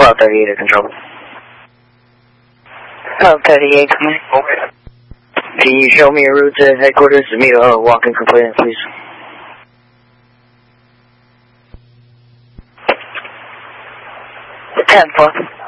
1238 to control. 1238, come in. Can you show me a route to headquarters to meet a walk-in complainant, please? The 10-4.